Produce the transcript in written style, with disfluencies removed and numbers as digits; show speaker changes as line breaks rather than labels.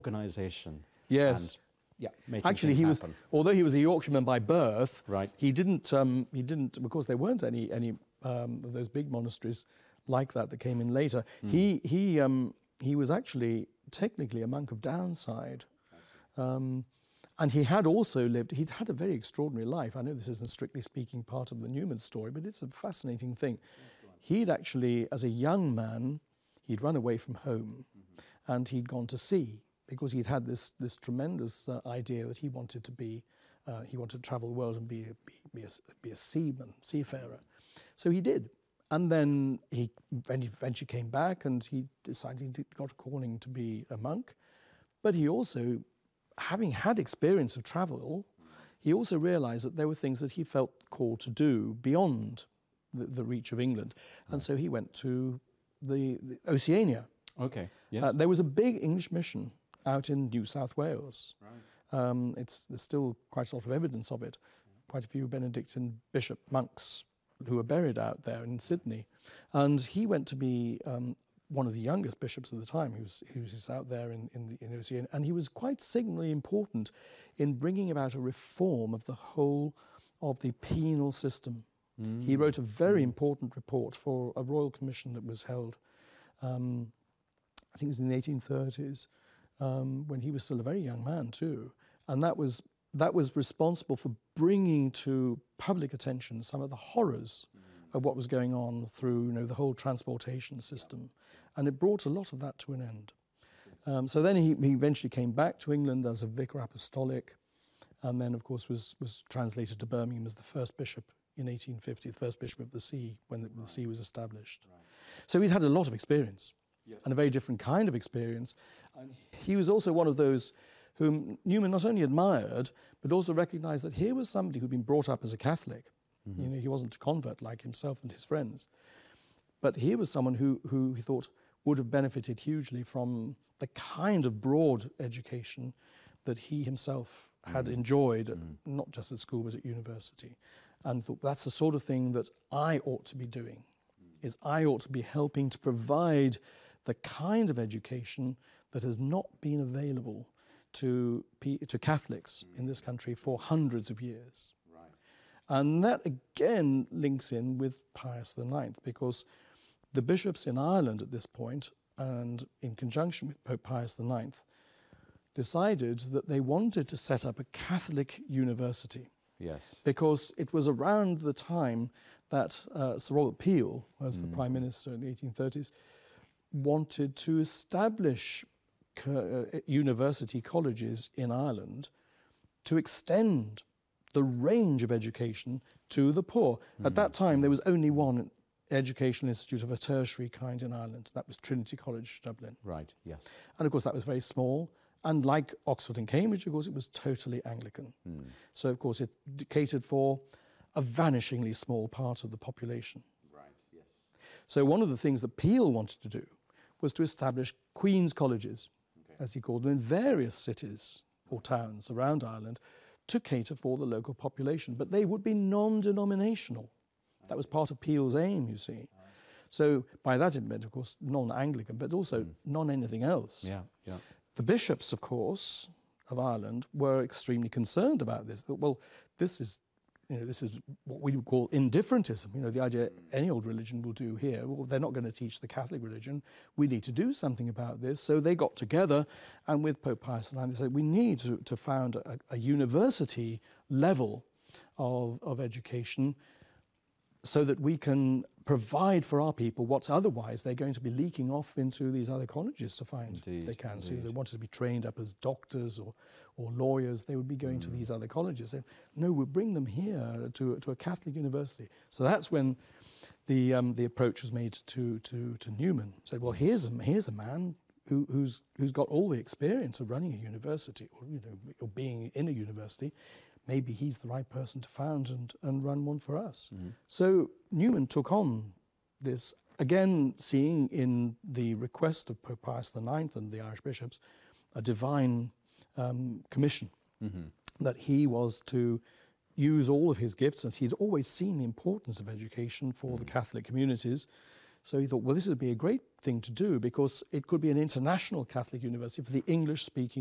organisation.
Yes.
And, yeah, making
Actually,
things
he
happen.
although he was a Yorkshireman by birth,
Right.
he didn't, of course, there weren't any of those big monasteries like that came in later. He was actually technically a monk of Downside. And he had also he'd had a very extraordinary life. I know this isn't strictly speaking part of the Newman story, but it's a fascinating thing. He'd actually, as a young man, he'd run away from home and he'd gone to sea because he'd had this tremendous idea that he wanted to travel the world and be a seafarer. So he did. And then he eventually came back and he decided he got a calling to be a monk. But he also, having had experience of travel, he also realized that there were things that he felt called to do beyond the reach of England. And so he went to the Oceania.
Okay, yes.
There was a big English mission out in New South Wales.
Right.
There's still quite a lot of evidence of it. Quite a few Benedictine bishop monks who were buried out there in Sydney. And he went to be one of the youngest bishops at the time. He was out there in Oceania, and he was quite signally important in bringing about a reform of the whole of the penal system. He wrote a very important report for a royal commission that was held, I think it was in the 1830s, when he was still a very young man too. And that was responsible for bringing to public attention some of the horrors of what was going on through the whole transportation system. And it brought a lot of that to an end. So then he eventually came back to England as a vicar apostolic, and then, of course, was translated to Birmingham as the first bishop in 1850, the first bishop of the See, when the See was established.
Right.
So he'd had a lot of experience, and a very different kind of experience. And he was also one of those whom Newman not only admired, but also recognized that here was somebody who'd been brought up as a Catholic. He wasn't a convert like himself and his friends. But here was someone who he thought would have benefited hugely from the kind of broad education that he himself had enjoyed, not just at school, but at university. And thought, that's the sort of thing that I ought to be doing, is I ought to be helping to provide the kind of education that has not been available to Catholics in this country for hundreds of years. Right. And that again links in with Pius IX, because the bishops in Ireland at this point, and in conjunction with Pope Pius IX, decided that they wanted to set up a Catholic university.
Yes.
Because it was around the time that Sir Robert Peel, as the Prime Minister in the 1830s, wanted to establish university colleges in Ireland to extend the range of education to the poor. At that time, there was only one educational institute of a tertiary kind in Ireland. That was Trinity College, Dublin.
Right, yes.
And of course, that was very small. And like Oxford and Cambridge, of course, it was totally Anglican. So, of course, it catered for a vanishingly small part of the population.
Right, yes.
So one of the things that Peel wanted to do was to establish Queen's colleges, as he called them, in various cities or towns around Ireland to cater for the local population. But they would be non-denominational. That was part of Peel's aim, you see. So by that it meant, of course, non-Anglican, but also non-anything else.
Yeah, yeah.
The bishops, of course, of Ireland were extremely concerned about this. That, well, this is what we would call indifferentism. The idea any old religion will do here. Well, they're not going to teach the Catholic religion. We need to do something about this. So they got together, and with Pope Pius IX, they said, we need to found a university level of education so that we can provide for our people what's otherwise they're going to be leaking off into these other colleges to find they can.
Indeed.
So they wanted to be trained up as doctors or lawyers, they would be going to these other colleges. They, no, we'll bring them here to a Catholic university. So that's when the approach was made to Newman. Said, well, here's a man who's got all the experience of running a university or being in a university. Maybe he's the right person to found and run one for us. So Newman took on this, again seeing in the request of Pope Pius IX and the Irish bishops a divine commission, that he was to use all of his gifts, and he'd always seen the importance of education for the Catholic communities, So he thought, well, this would be a great thing to do because it could be an international Catholic university for the English-speaking